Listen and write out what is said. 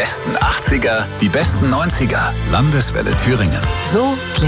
besten 80er, die besten 90er. Landeswelle Thüringen. So klingt